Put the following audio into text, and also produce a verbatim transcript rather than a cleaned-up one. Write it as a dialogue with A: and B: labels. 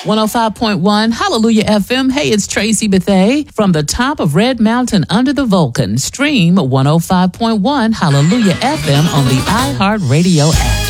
A: one oh five point one Hallelujah F M. Hey, it's Tracy Bethea from the top of Red Mountain under the Vulcan. Stream one oh five point one Hallelujah F M on the iHeartRadio app.